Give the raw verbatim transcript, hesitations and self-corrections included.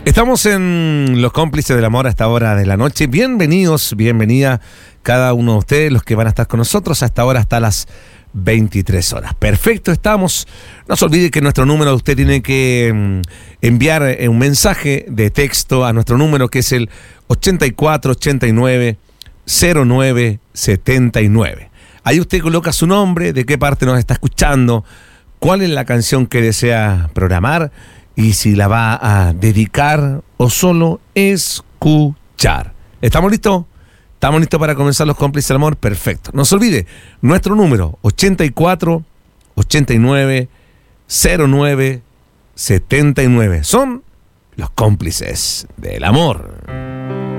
Estamos en Los Cómplices del Amor a esta hora de la noche. Bienvenidos, bienvenida cada uno de ustedes, los que van a estar con nosotros a esta hora hasta las veintitrés horas. Perfecto, estamos. No se olvide que nuestro número, usted tiene que mm, enviar un mensaje de texto a nuestro número, que es el ochenta y cuatro ochenta y nueve cero nueve setenta y nueve. Ahí usted coloca su nombre, de qué parte nos está escuchando, cuál es la canción que desea programar y si la va a dedicar o solo escuchar. ¿Estamos listos? ¿Estamos listos para comenzar Los Cómplices del Amor? Perfecto. No se olvide, nuestro número ochenta y cuatro ochenta y nueve cero nueve setenta y nueve. Son Los Cómplices del Amor.